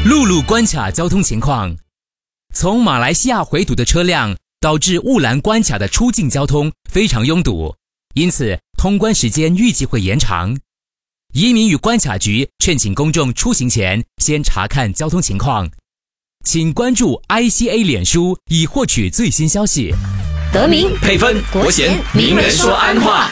陆路关卡交通情况：从马来西亚回堵的车辆导致雾兰关卡的出境交通非常拥堵，因此通关时间预计会延长。移民与关卡局劝请公众出行前先查看交通情况，请关注 ICA 脸书以获取最新消息。 德明配分国贤名人说安话。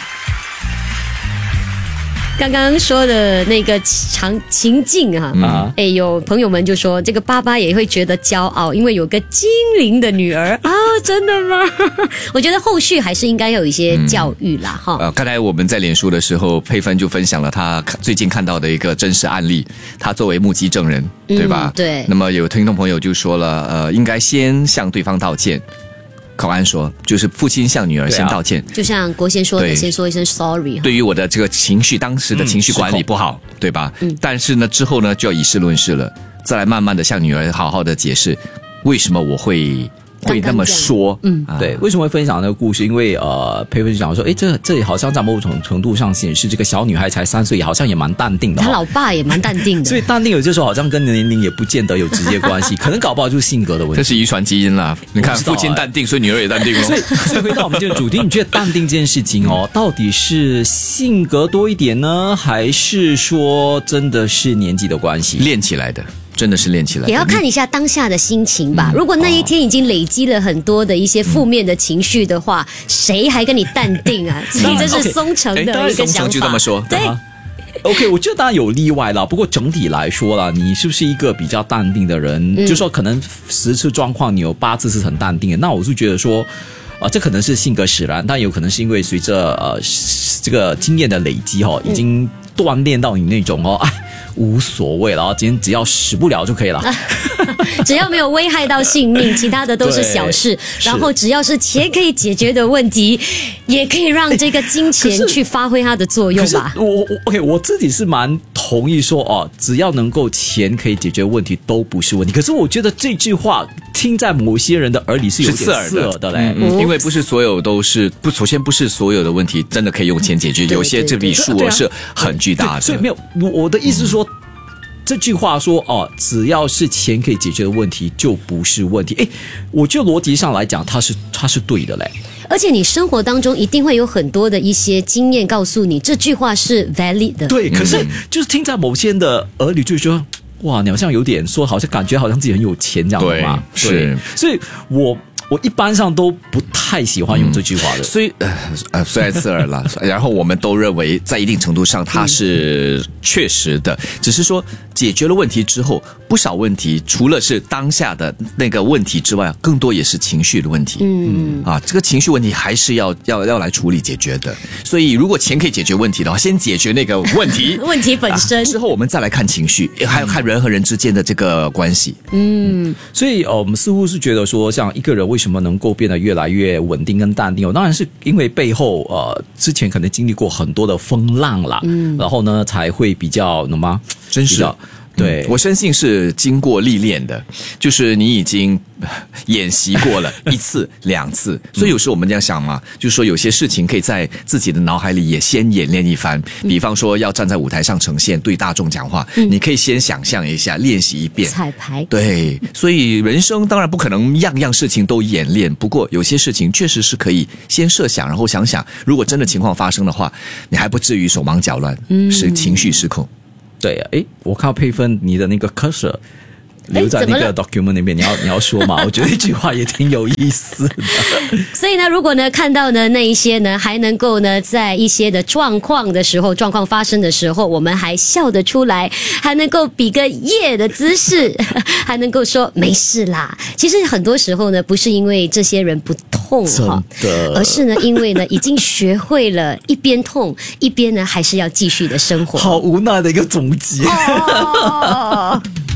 刚刚说的那个情境啊，有朋友们就说这个爸爸也会觉得骄傲，因为有个精灵的女儿啊，真的吗？我觉得后续还是应该有一些教育啦， 刚才我们在脸书的时候，佩芬就分享了他最近看到的一个真实案例，他作为目击证人，对吧？ 对。 那么有听众朋友就说了，应该先向对方道歉。考安说，就是父亲向女儿先道歉， 就像国贤说的，先说一声 sorry。 对于我的这个情绪，当时的情绪管理不好，对吧？但是呢，之后呢，就要以事论事了，再来慢慢的向女儿好好的解释，为什么我会那么说。 对，为什么会分享那个故事？因为佩芬就讲说，这好像在某种程度上显示这个小女孩才3岁，好像也蛮淡定的。 她老爸也蛮淡定的， 所以淡定有些时候好像跟年龄也不见得有直接关系，可能搞不好就是性格的问题。 这是遗传基因啦。你看，父亲淡定，所以女儿也淡定哦。 所以回到我们这个主题，你觉得淡定这件事情到底是性格多一点呢，还是说真的是年纪的关系练起来的？真的是练起来， 也要看一下当下的心情吧。如果那一天已经累积了很多的一些负面的情绪的话，谁还跟你淡定啊？所以这是松成的一个想法。 松成就这么说， 对。 OK， 我觉得当然有例外啦，不过整体来说啦，你是不是一个比较淡定的人？就说可能10次状况你有8次是很淡定的，那我是觉得说，这可能是性格使然，但有可能是因为随着这个经验的累积已经锻炼到你那种无所谓了，今天只要死不了就可以了， 只要没有危害到性命，其他的都是小事。然后只要是钱可以解决的问题，也可以让这个金钱去发挥它的作用吧。 我自己是蛮同意说只要能够钱可以解决问题都不是问题。可是我觉得这句话听在某些人的耳里是有点刺耳的嘞， 因为不是所有都是首先不是所有的问题真的可以用钱解决，有些这笔数额是很巨大的。 所以没有，我的意思是说。这句话说只要是钱可以解决的问题就不是问题。我觉得逻辑上来讲它是对的嘞。 而且你生活当中一定会有很多的一些经验告诉你这句话是 valid 的。 对，可是就是听在某些人的耳里就说，哇，你好像有点说，好像感觉好像自己很有钱这样的嘛。 对，是。 所以我一般上都不太喜欢用这句话的， 所以虽然刺耳了，然后我们都认为在一定程度上它是确实的，只是说解决了问题之后，不少问题除了是当下的那个问题之外，更多也是情绪的问题。这个情绪问题还是要来处理解决的。所以如果钱可以解决问题的话，先解决那个问题， 问题本身， 之后我们再来看情绪，还有看人和人之间的这个关系。 所以我们似乎是觉得说，像一个人为什么能够变得越来越稳定跟淡定，当然是因为背后之前可能经历过很多的风浪啦，然后呢才会比较懂吗？ 真是对，我相信是经过历练的，就是你已经演习过了1次2次，所以有时候我们这样想嘛，就是说有些事情可以在自己的脑海里也先演练一番，比方说要站在舞台上呈现对大众讲话，你可以先想象一下，练习一遍彩排。 对，所以人生当然不可能样样事情都演练，不过有些事情确实是可以先设想，然后想想如果真的情况发生的话，你还不至于手忙脚乱，是情绪失控。 对，我看到佩芬你的那个 cursor 留在那个 document 那边，你要说嘛？我觉得这句话也挺有意思的。 所以呢，如果呢看到呢那一些呢还能够呢在一些的状况发生的时候，我们还笑得出来，还能够比个耶的姿势，还能够说没事啦。其实很多时候呢，不是因为这些人不痛而是呢因为呢已经学会了一边痛一边呢还是要继续的生活。 好无奈的一个总结。